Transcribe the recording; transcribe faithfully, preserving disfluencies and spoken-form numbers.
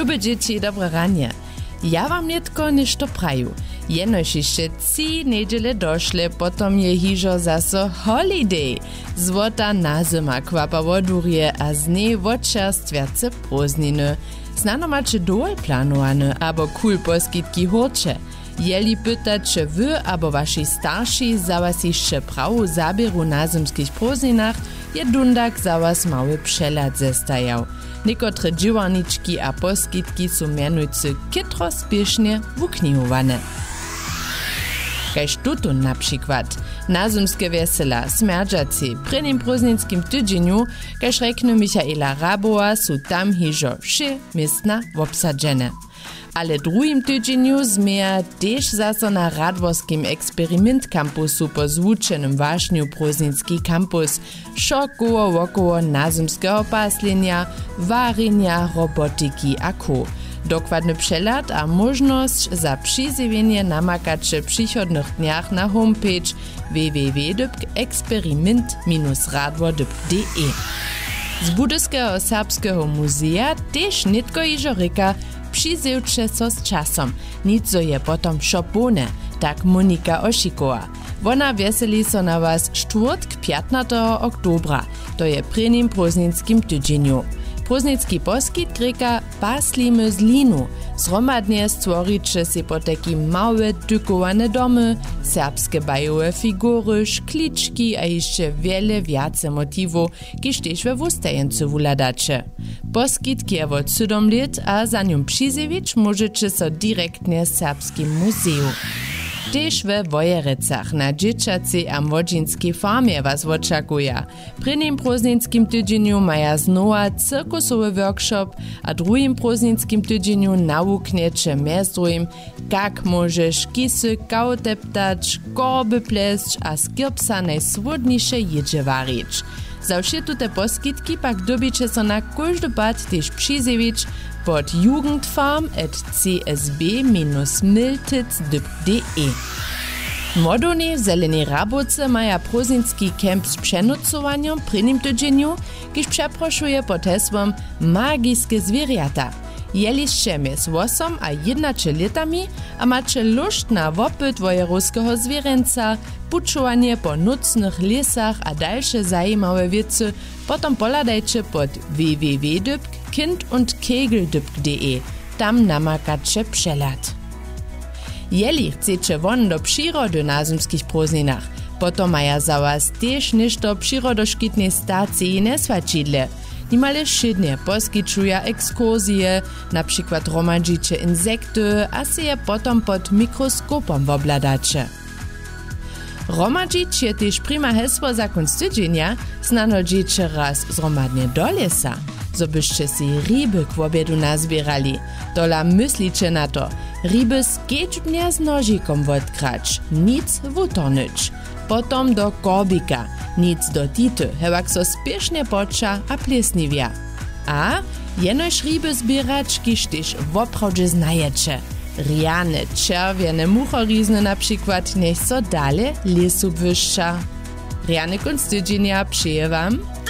Lube dzieci, dobre ranie. Ja wam nietko ništo praju. Jenož jeszcze trzy niedziele došle, potom je hižo zaso holiday. Złota nazyma kvapa wodurje, a z niej wodczerstwiace prózdniny. Znano macie dołe planowane, abo cool poskitki horcze. Jeli pytać, czy wy abo wasi starsi za was jeszcze prawu zabieru na zimskich prózdninach, je dundak za was mały przelat zestajał. Niekotre dziewaniczki a poskitki są mianujcy kitro spiesznie wuknihowane. Kaž tutun na przykład. Nazymskie wesela, smerdżacy, przy nim prózdninskim tydzieniu, kaž rekne Michaela Rabowa, są tam hižo wszy miestna obsadzene. Ale drugim tydzieniu zmieja też zaso na radworskim eksperyment kampusu po zvučenym wašniu prózdninski kampus, šokowo wokoło nazymskiego paslenia, warinja, robotyki a ko. Dokładny przelat a możność za przyzywienie namakacie w przychodnych dniach na homepage w w w kropka eksperyment radwor kropka d e. Z Budyskiego Serbskiego Muzea też nitko iżo ryka przyzywcze so z czasem, nic zo je potom szopone, tak Monika Ošikowa. Wona weseli so na was czwartk piętnastego oktobra, to je prynim prózdninskim tydzieniu. Prózdnicki poskit krika paslimy z linu. Zromadnie stworicie si poteki małe tykowane domy, serbskie bajowe figury, szkliczki a jeszcze wiele wiace motivów, kiż też we wustajence wuladacie. Poskit kiewo siedem lat, a za nią przyzewicz możecie so direktnie w Serbskim Muzeum. Też we Wojerecach na dzieciacej a młodzieńskiej farmie was oczekuje. Przy nim prózdninskim tydzieniu maja znowa cyrkusowy workshop, a drugim prózdninskim tydzieniu naukniecie między drugim, jak możesz kisy kauteptać, korby pleść a z kirpsa najsłodniejsze jedzie warić. Za wszystkie te poskitki pak dobicie so na każdy pad też przyzewicz pod jugendfarm at c s b dash miltic kropka d e. Młodoni zeleni raboce maja prózdninski kemp z przenocowaniem przy nim tydzieniu, kiż przeproszuje pod hesłem Magiskie zwierzęta. Jeliście między osiem a jedenaście latami, a macie lust na wopyt wojeruskiego zwierzęca, puczowanie po nocnych lesach a dalsze zajímawe wiece, potom poladajcie pod w w w kropka kind und kegel kropka d e. Tam namakacie przelat. Jeli chcecie won do przyrody na zimskich prózdninach, potom maja za was też ništo przyrodoškitnej stacji nesvačidle. Nimale szydnie poskiczuja ekskursje, na przykład romadzicie insekty, a se je potom pod mikroskopom wobladacie. Romadzić je też prima hesło za konc tydzienia, znano dziecie raz zromadnie do lesa, zo byście si ryby k obiedu nazbierali. Dola myślicie na to, ryby skiečbnia z nožikom odkrać, nic wutonyt. Potom do korbika, nic do tity, hewak so spiesznie poča a plesniwia. A jenož ryby zbierać, kiż też woprawdzie znajecie. Riane, czerwiene, muchorizny na przykład, niech so dale lesu wyższa. Riane konc tydzienia przyje wam